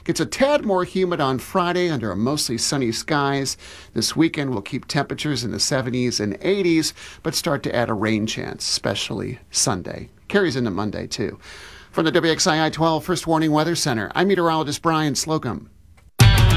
Gets a tad more humid on Friday under mostly sunny skies. This weekend will keep temperatures in the 70s and 80s, but start to add a rain chance, especially Sunday. Carries into Monday, too. From the WXII 12 First Warning Weather Center, I'm meteorologist Brian Slocum.